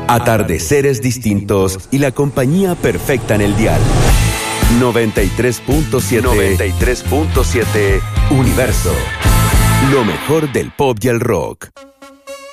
Atardeceres distintos y la compañía perfecta en el dial. 93.7 Universo. Lo mejor del pop y el rock.